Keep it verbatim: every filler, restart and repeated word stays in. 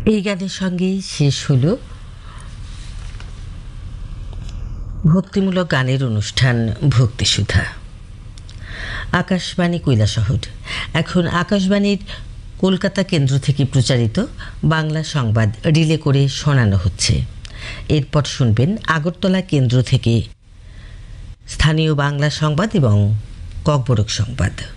এই গানের সঙ্গেই শেষ হলো ভক্তিমূলক গানের অনুষ্ঠান ভক্তিসুধা। আকাশবাণী কৈলাসহর। এখন আকাশবাণীর কলকাতা কেন্দ্র থেকে প্রচারিত বাংলা সংবাদ রিলে করে শোনানো হচ্ছে। এরপর শুনবেন আগরতলা কেন্দ্র থেকে স্থানীয় বাংলা সংবাদ এবং ককবরক সংবাদ।